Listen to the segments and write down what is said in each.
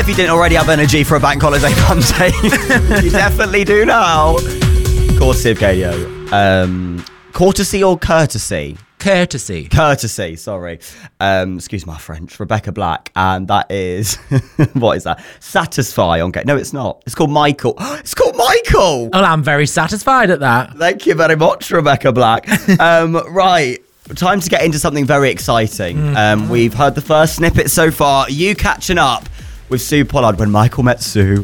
if you didn't already have energy for a bank holiday Monday, you definitely do now. Courtesy of Gadio. Courtesy or courtesy? Courtesy, sorry. Excuse my French. Rebecca Black. And that is, what is that? Satisfy on Gadio. No, it's not. It's called Michael. It's called Michael. Well, I'm very satisfied at that. Thank you very much, Rebecca Black. Right. Time to get into something very exciting. We've heard the first snippet so far. You catching up with Sue Pollard when Michael met Sue.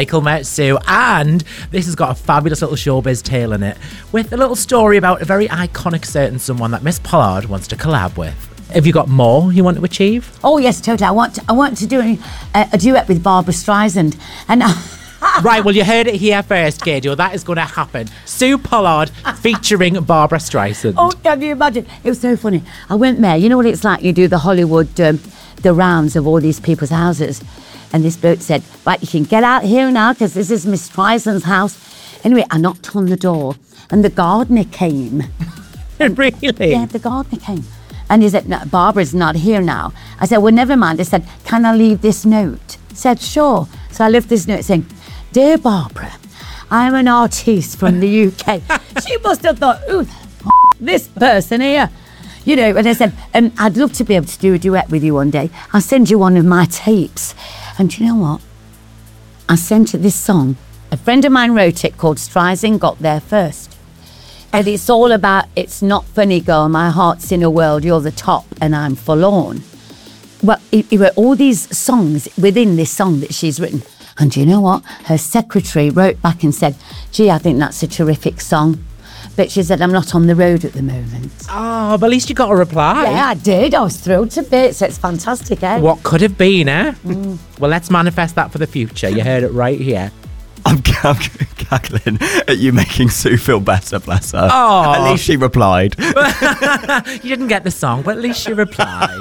And this has got a fabulous little showbiz tale in it, with a little story about a very iconic certain someone that Miss Pollard wants to collab with. Have you got more you want to achieve? Oh yes, totally. I want to do a duet with Barbara Streisand, and Right, well, you heard it here first, Gadio. That is going to happen. Sue Pollard featuring Barbara Streisand. Oh, can you imagine? It was so funny. I went there. You know what it's like? You do the Hollywood, the rounds of all these people's houses. And this bloke said, right, you can get out here now because this is Miss Streisand's house. Anyway, I knocked on the door and the gardener came. Really? Yeah, the gardener came. And he said, no, Barbara's not here now. I said, well, never mind. I said, can I leave this note? He said, sure. So I left this note saying, Dear Barbara, I'm an artiste from the UK. She must have thought, ooh, this person here. You know, and I said, I'd love to be able to do a duet with you one day. I'll send you one of my tapes. And do you know what? I sent her this song. A friend of mine wrote it called Streisand Got There First. And it's all about, it's not funny, girl, my heart's in a world, you're the top and I'm forlorn. Well, he wrote all these songs within this song that she's written. And do you know what? Her secretary wrote back and said, gee, I think that's a terrific song. But she said, I'm not on the road at the moment. Oh, but at least you got a reply. Yeah, I did. I was thrilled to bits. It's fantastic, eh? What could have been, eh? Well, let's manifest that for the future. You heard it right here. I'm cackling at you making Sue feel better, bless her. Oh. At least she replied. You didn't get the song, but at least you replied.